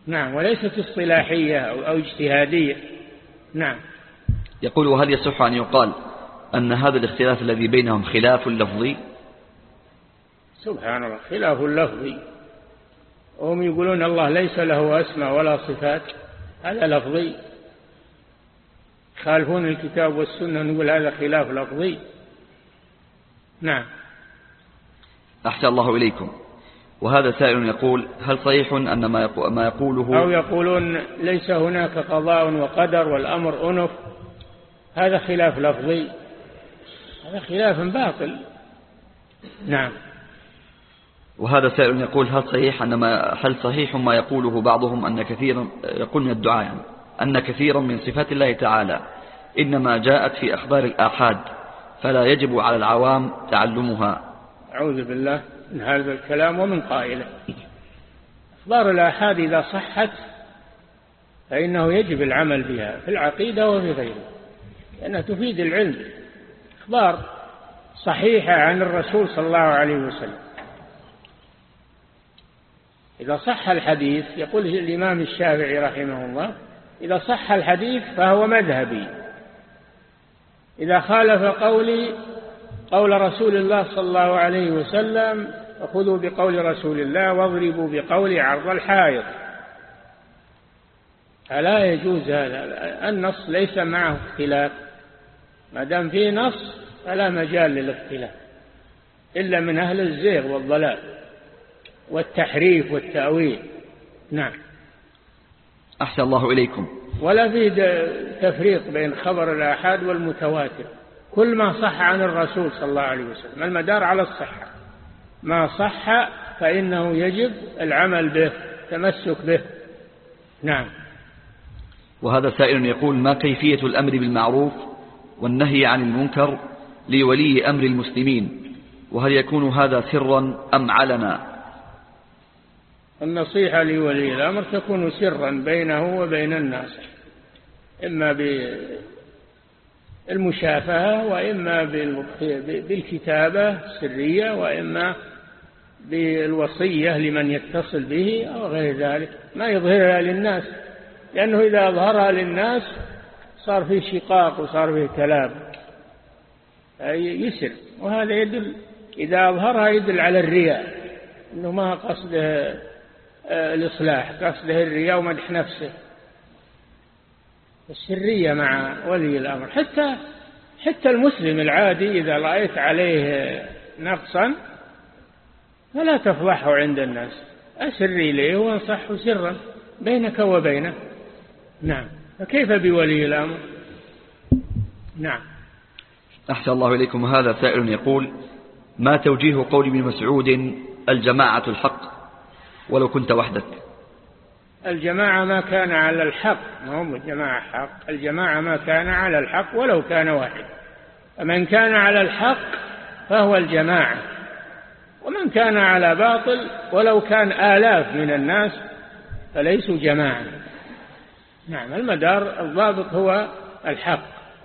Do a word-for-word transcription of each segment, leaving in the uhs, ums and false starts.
نعم، وليست اصطلاحية أو اجتهادية. نعم. يقول: وهل يصح أن يقال أن هذا الاختلاف الذي بينهم خلاف لفظي؟ سبحان الله، خلاف لفظي. وهم يقولون الله ليس له أسماء ولا صفات، هذا لفظي. يخالفون الكتاب والسنة، نقول هذا خلاف لفظي. نعم. أحسن الله إليكم. وهذا سائل يقول: هل صحيح أن ما يقوله، أو يقولون ليس هناك قضاء وقدر والأمر أنف، هذا خلاف لفظي، هذا خلاف باطل. نعم. وهذا سائل يقول: هل صحيح أن ما هل صحيح ما يقوله بعضهم أن كثيرا يقول من الدعاء يعني أن كثيرا من صفات الله تعالى إنما جاءت في أخبار الآحاد فلا يجب على العوام تعلمها؟ أعوذ بالله من هذا الكلام ومن قائله. أخبار الآحاد إذا صحت فإنه يجب العمل بها في العقيدة وفي غيرها، لأنها تفيد العلم. أخبار صحيحة عن الرسول صلى الله عليه وسلم، إذا صح الحديث، يقول الإمام الشافعي رحمه الله: إذا صح الحديث فهو مذهبي، إذا خالف قولي قول رسول الله صلى الله عليه وسلم فخذوا بقول رسول الله واضربوا بقولي عرض الحائط. فلا يجوز هذا، النص ليس معه اختلاف، ما دام فيه نص فلا مجال للاختلاف إلا من أهل الزيغ والضلال والتحريف والتأويل. نعم. أحسن الله إليكم. ولا في تفريق بين خبر الآحاد والمتواتر، كل ما صح عن الرسول صلى الله عليه وسلم المدار على الصحة، ما صح فإنه يجب العمل به، تمسك به. نعم. وهذا سائل يقول: ما كيفية الأمر بالمعروف والنهي عن المنكر لولي أمر المسلمين، وهل يكون هذا سرا أم علنا؟ النصيحة لولي الأمر تكون سرا بينه وبين الناس، إما بالمشافهة وإما بالكتابة السرية وإما بالوصية لمن يتصل به أو غير ذلك، ما يظهرها للناس، لأنه إذا أظهرها للناس صار فيه شقاق وصار فيه كلام يسر، وهذا يدل، إذا أظهرها يدل على الرياء، إنه ما قصده الإصلاح، قصده الرياء ومدح نفسه. السرية مع ولي الأمر، حتى حتى المسلم العادي إذا رأيت عليه نقصا فلا تفضحه عند الناس، أسر إليه وانصحه سرا بينك وبينه. نعم. فكيف بولي الأمر؟ نعم. أحسن الله إليكم. هذا سائل يقول: ما توجيه قول ابن مسعود: الجماعة الحق ولو كنت وحدك؟ الجماعة ما كان على الحق، ما هم الجماعة حق، الجماعة ما كان على الحق ولو كان واحد، فمن كان على الحق فهو الجماعة، ومن كان على باطل ولو كان آلاف من الناس فليسوا جماعة. نعم. المدار الضابط هو الحق،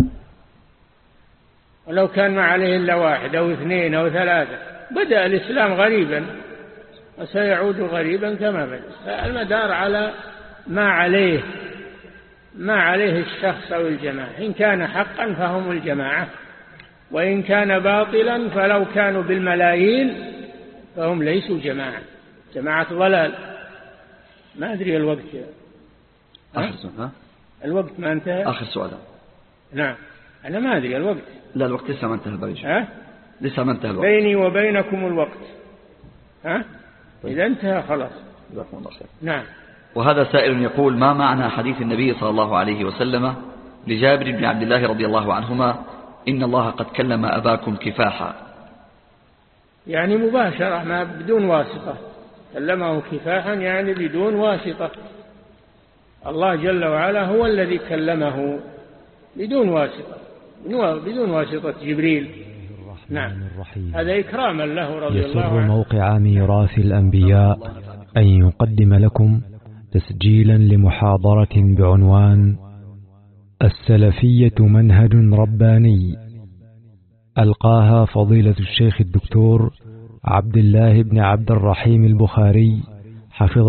ولو كان ما عليه إلا واحد أو اثنين أو ثلاثة. بدأ الإسلام غريبا وسيعود غريبا كما بدأ، فالمدار على ما عليه ما عليه الشخص أو الجماعة، إن كان حقا فهم الجماعة، وإن كان باطلا فلو كانوا بالملايين فهم ليسوا جماعة، جماعة ضلال. ما أدري الوقت آخر سؤال. الوقت ما انتهى. آخر سؤال. نعم. أنا ما أدري الوقت. لا، الوقت لسه ما انتهى بريش. ها؟ لسه ما انتهى الوقت. بيني وبينكم الوقت. ها؟ طيب. إذا انتهى خلاص. جزاكم الله خير. نعم. وهذا سائل يقول: ما معنى حديث النبي صلى الله عليه وسلم لجابر بن عبد الله رضي الله عنهما: إن الله قد كلم أباكم كفاحا؟ يعني مباشرة، ما بدون واسطة، كلمه كفاحا يعني بدون واسطة. الله جل وعلا هو الذي كلمه بدون واسطة، بدون واسطة جبريل. نعم. هذا إكراما له رضي الله عنه. يسر موقع ميراث الأنبياء أن يقدم لكم تسجيلا لمحاضرة بعنوان السلفية منهج رباني، ألقاها فضيلة الشيخ الدكتور عبد الله بن عبد الرحيم البخاري حفظه